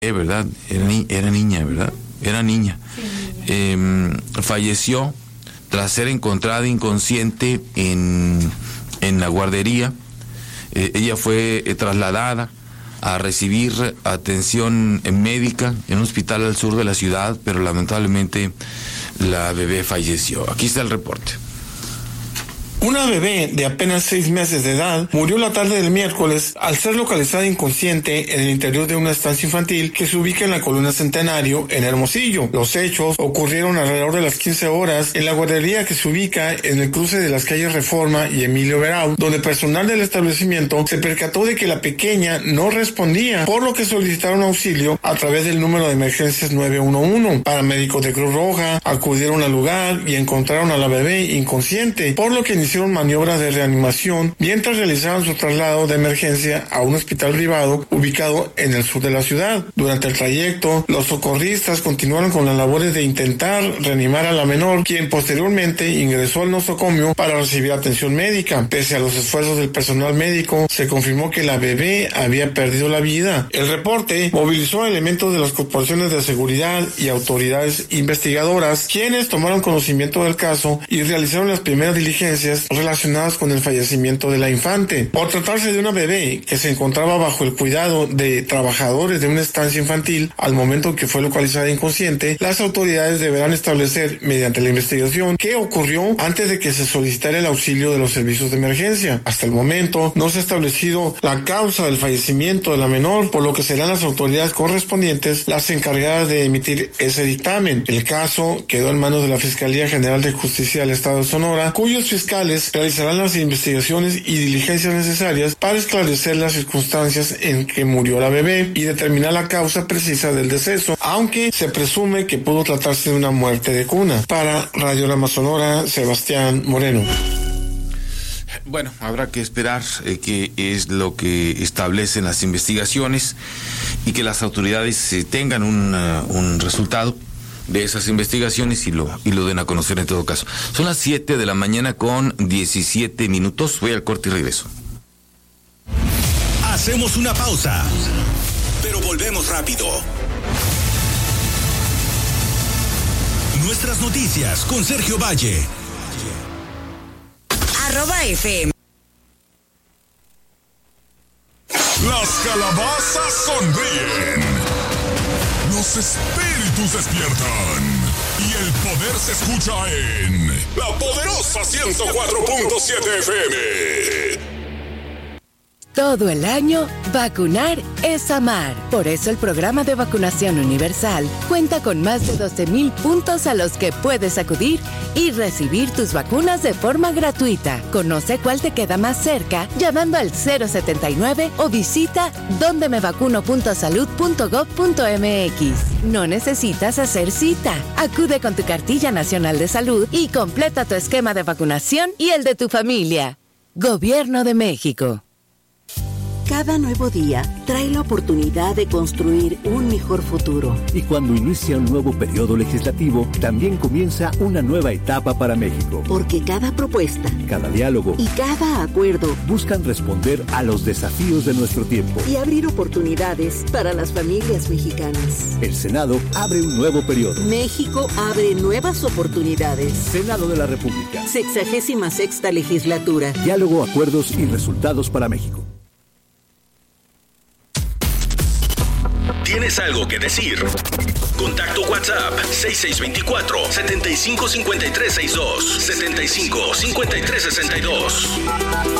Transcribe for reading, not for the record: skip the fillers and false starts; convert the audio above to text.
¿verdad? Era niña, ¿verdad? Era niña. Sí. Falleció tras ser encontrada inconsciente en la guardería. Ella fue trasladada a recibir atención médica en un hospital al sur de la ciudad, pero lamentablemente la bebé falleció. Aquí está el reporte. Una bebé de apenas 6 meses de edad murió la tarde del miércoles al ser localizada inconsciente en el interior de una estancia infantil que se ubica en la Colonia Centenario, en Hermosillo. Los hechos ocurrieron alrededor de las 15 horas en la guardería que se ubica en el cruce de las calles Reforma y Emilio Verau, donde personal del establecimiento se percató de que la pequeña no respondía, por lo que solicitaron auxilio a través del número de emergencias 911. Paramédicos de Cruz Roja acudieron al lugar y encontraron a la bebé inconsciente, por lo que hicieron maniobras de reanimación mientras realizaban su traslado de emergencia a un hospital privado ubicado en el sur de la ciudad. Durante el trayecto, los socorristas continuaron con las labores de intentar reanimar a la menor, quien posteriormente ingresó al nosocomio para recibir atención médica. Pese a los esfuerzos del personal médico, se confirmó que la bebé había perdido la vida. El reporte movilizó a elementos de las corporaciones de seguridad y autoridades investigadoras, quienes tomaron conocimiento del caso y realizaron las primeras diligencias relacionadas con el fallecimiento de la infante. Por tratarse de una bebé que se encontraba bajo el cuidado de trabajadores de una estancia infantil al momento que fue localizada inconsciente, las autoridades deberán establecer mediante la investigación qué ocurrió antes de que se solicitara el auxilio de los servicios de emergencia. Hasta el momento no se ha establecido la causa del fallecimiento de la menor, por lo que serán las autoridades correspondientes las encargadas de emitir ese dictamen. El caso quedó en manos de la Fiscalía General de Justicia del Estado de Sonora, cuyos fiscales realizarán las investigaciones y diligencias necesarias para esclarecer las circunstancias en que murió la bebé y determinar la causa precisa del deceso, aunque se presume que pudo tratarse de una muerte de cuna. Para Radiorama Sonora, Sebastián Moreno. Bueno, habrá que esperar qué es lo que establecen las investigaciones y que las autoridades tengan un resultado de esas investigaciones y lo den a conocer en todo caso. Son las 7 de la mañana con 17 minutos. Voy al corte y regreso. Hacemos una pausa, pero volvemos rápido. Nuestras noticias con Sergio Valle. @FM. Las calabazas sonríen. Los espíritus despiertan y el poder se escucha en la poderosa 104.7 FM. Todo el año, vacunar es amar. Por eso el programa de vacunación universal cuenta con más de 12,000 puntos a los que puedes acudir y recibir tus vacunas de forma gratuita. Conoce cuál te queda más cerca llamando al 079 o visita dondemevacuno.salud.gov.mx. No necesitas hacer cita. Acude con tu cartilla nacional de salud y completa tu esquema de vacunación y el de tu familia. Gobierno de México. Cada nuevo día trae la oportunidad de construir un mejor futuro. Y cuando inicia un nuevo periodo legislativo, también comienza una nueva etapa para México. Porque cada propuesta, cada diálogo y cada acuerdo buscan responder a los desafíos de nuestro tiempo y abrir oportunidades para las familias mexicanas. El Senado abre un nuevo periodo. México abre nuevas oportunidades. Senado de la República. 66ª legislatura. Diálogo, acuerdos y resultados para México. ¿Tienes algo que decir? Contacto WhatsApp 6624-755362, 755362.